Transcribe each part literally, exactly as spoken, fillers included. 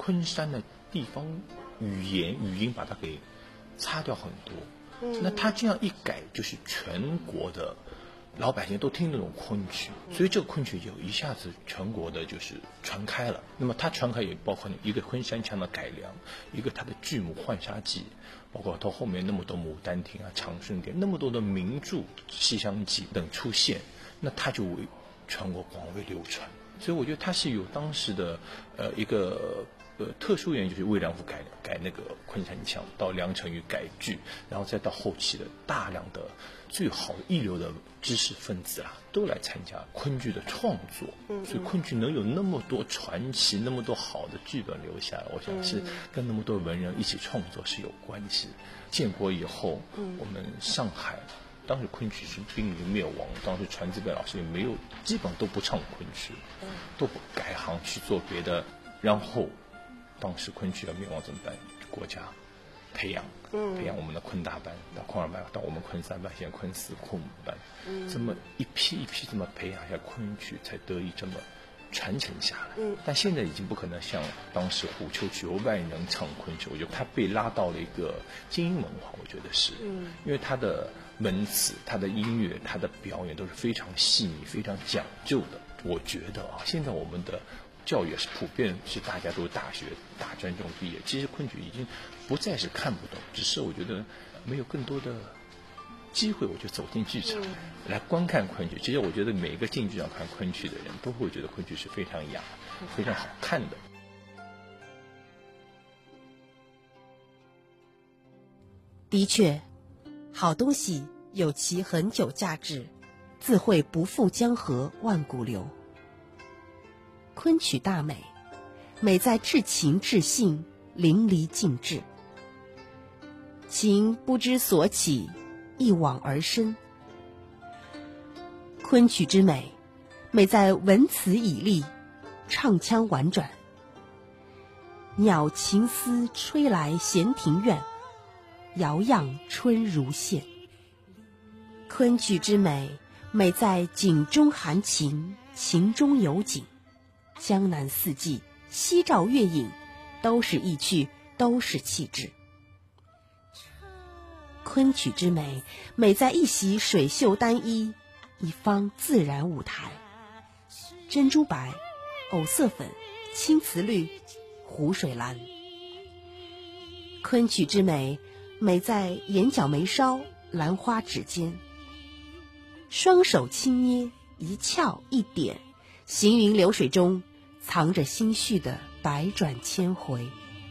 昆山的地方语言语音把它给擦掉很多。嗯、那他这样一改，就是全国的老百姓都听那种昆曲，所以这个昆曲就一下子全国的就是传开了。那么它传开也包括一个昆山腔的改良，一个它的剧目《浣纱记》，包括到后面那么多《牡丹亭》啊、《长生殿》那么多的名著《西厢记》等出现，那它就为全国广为流传。所以我觉得它是有当时的呃一个呃特殊原因，就是魏良辅改改那个昆山腔，到梁成宇改剧，然后再到后期的大量的最好的一流的知识分子啊，都来参加昆剧的创作。嗯，所以昆剧能有那么多传奇，那么多好的剧本留下来，我想是跟那么多文人一起创作是有关系。建国以后，我们上海当时昆曲是濒临灭亡，当时传字辈老师也没有，基本都不唱昆曲，都不改行去做别的。然后，当时昆曲要灭亡怎么办？国家培养，培养我们的昆大班，到昆二班，到我们昆三班，现在昆四、昆五班，这么一批一批这么培养一下，昆曲才得以这么传承下来。嗯，但现在已经不可能像当时虎丘曲有万人唱昆曲，我觉得他被拉到了一个精英文化，我觉得是，嗯，因为他的文词、他的音乐、他的表演都是非常细腻、非常讲究的。我觉得啊，现在我们的教育也是普遍是大家都大学、大专这种毕业，其实昆曲已经不再是看不懂，只是我觉得没有更多的机会，我就走进剧场、嗯、来观看昆曲。其实我觉得每一个进剧场看昆曲的人都会觉得昆曲是非常雅、非常好看的。 的确，好东西有其恒久价值，自会不负江河万古流。昆曲大美，美在至情至性，淋漓尽致。情不知所起，一往而深。昆曲之美，美在文词以丽，唱腔婉转。鸟情丝吹来闲庭院，遥漾春如线。昆曲之美，美在景中含情，情中有景。江南四季，夕照月影，都是意趣，都是气质。昆曲之美，美在一袭水袖单衣，一方自然舞台。珍珠白、藕色粉、青瓷绿、湖水蓝。昆曲之美，美在眼角眉梢，兰花指尖。双手轻捏，一翘一点，行云流水中藏着心绪的百转千回。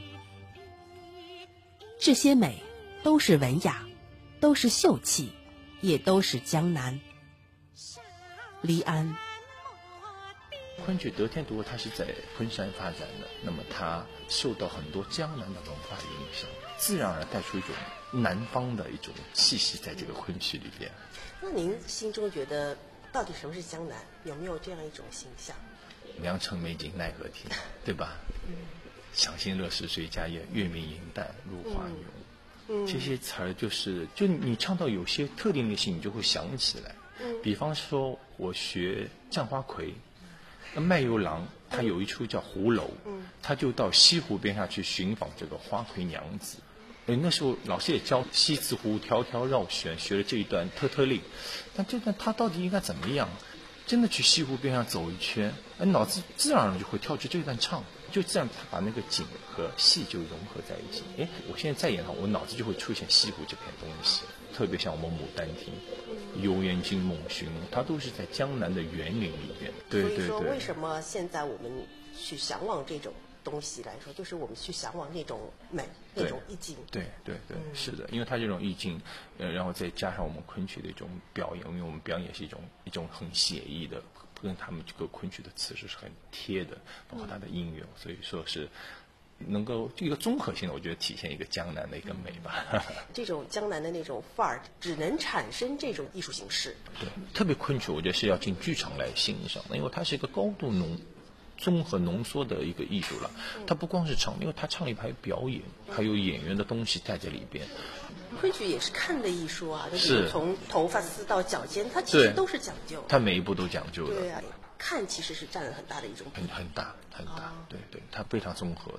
这些美都是文雅，都是秀气，也都是江南。黎安。 昆曲得天独厚，它是在昆山发展的，那么它受到很多江南的文化影响，自然而然带出一种南方的一种气息在这个昆曲里边。 那您心中觉得到底什么是江南？有没有这样一种形象？ 良辰美景奈何天，对吧？嗯，赏心乐事随家宴，月明银淡入花园。嗯，这些词儿就是就你唱到有些特定的性，你就会想起来。嗯，比方说我学战花魁，那卖油郎他有一出叫湖楼，嗯，他就到西湖边上去寻访这个花魁娘子。哎，那时候老师也教西子湖迢迢绕旋，学了这一段特特令，但这段他到底应该怎么样？真的去西湖边上走一圈，哎，脑子自然而然就会跳出这一段唱，就这样他把那个景和戏就融合在一起。哎，我现在再演它，我脑子就会出现西湖这片东西，特别像我们《牡丹亭》《游园惊梦寻龙》，它都是在江南的园林里边。对对对。 所以说，为什么现在我们去向往这种东西来说，就是我们去向往那种美，那种意境。 对对对，嗯、是的，因为它这种意境，呃，然后再加上我们昆曲的一种表演，因为我们表演是一种一种很写意的，跟他们这个昆曲的词是很贴的，包括它的音乐，嗯、所以说是能够一个综合性的，我觉得体现一个江南的一个美吧。 这种江南的那种范儿，只能产生这种艺术形式。 对，特别昆曲，我觉得是要进剧场来欣赏的，因为它是一个高度浓。综合浓缩的一个艺术了，它不光是唱，因为它唱里还有表演，还有演员的东西在这里边。 昆曲也是看的艺术啊， 是从头发丝到脚尖，它其实都是讲究。 它每一步都讲究的。 对啊，看其实是占了很大的一种很很大很大，哦、对对，它非常综合的。